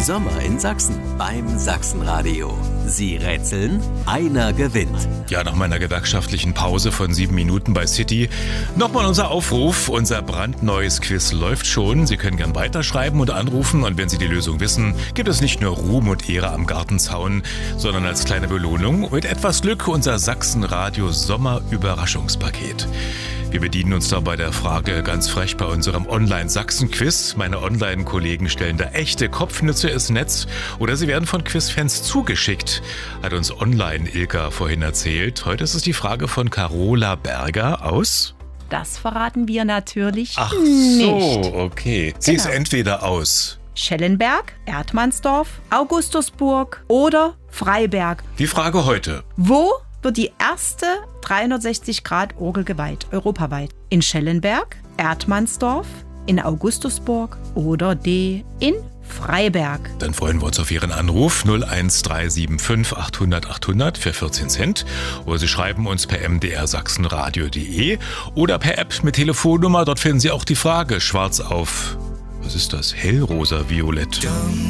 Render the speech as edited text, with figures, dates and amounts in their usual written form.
Sommer in Sachsen beim Sachsenradio. Sie rätseln, einer gewinnt. Ja, nach meiner gewerkschaftlichen Pause von 7 Minuten bei City nochmal unser Aufruf. Unser brandneues Quiz läuft schon. Sie können gern weiterschreiben und anrufen. Und wenn Sie die Lösung wissen, gibt es nicht nur Ruhm und Ehre am Gartenzaun, sondern als kleine Belohnung mit etwas Glück unser Sachsenradio Sommer-Überraschungspaket. Wir bedienen uns da bei der Frage ganz frech bei unserem Online-Sachsen-Quiz. Meine Online-Kollegen stellen da echte Kopfnüsse ins Netz oder sie werden von Quizfans zugeschickt, hat uns Online-Ilka vorhin erzählt. Heute ist es die Frage von Carola Berger aus... Das verraten wir natürlich Ach nicht. so, okay. Sie ist Genau. entweder aus... Schellenberg, Erdmannsdorf, Augustusburg oder Freiberg. Die Frage heute. Wo wird die erste 360-Grad-Orgel geweiht, europaweit? In Schellenberg, Erdmannsdorf, in Augustusburg oder in Freiberg? Dann freuen wir uns auf Ihren Anruf 01375 800 800 für 14 Cent. Oder Sie schreiben uns per mdrsachsenradio.de oder per App mit Telefonnummer. Dort finden Sie auch die Frage schwarz auf, was ist das, hellrosa-violett.